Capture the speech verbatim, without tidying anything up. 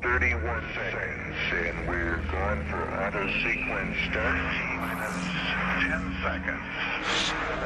thirty-one seconds, and we're going for auto sequence start. T minus ten seconds.